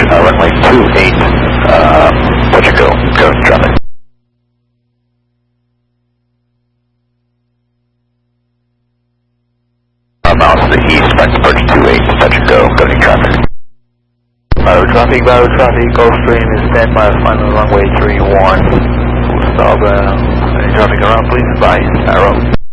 runway 28, let you go traffic. Miles to the east, Frankfurt 28, touch and go traffic. Bio traffic, Gulfstream is 10 miles, final runway 31. Stop, any traffic around, please advise, arrow.